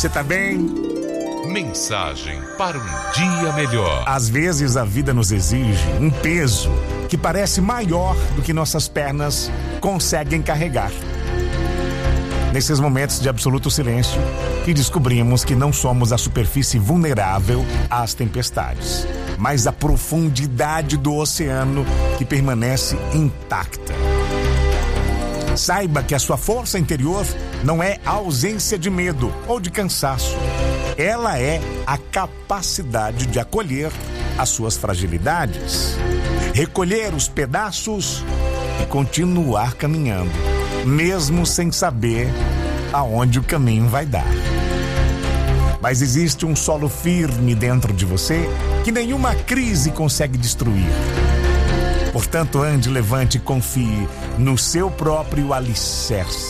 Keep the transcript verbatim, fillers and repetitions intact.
Você tá bem? Mensagem para um dia melhor. Às vezes a vida nos exige um peso que parece maior do que nossas pernas conseguem carregar. Nesses momentos de absoluto silêncio, que descobrimos que não somos a superfície vulnerável às tempestades, mas a profundidade do oceano que permanece intacta. Saiba que a sua força interior não é a ausência de medo ou de cansaço. Ela é a capacidade de acolher as suas fragilidades, recolher os pedaços e continuar caminhando, mesmo sem saber aonde o caminho vai dar. Mas existe um solo firme dentro de você que nenhuma crise consegue destruir. Portanto, ande, levante e confie no seu próprio alicerce.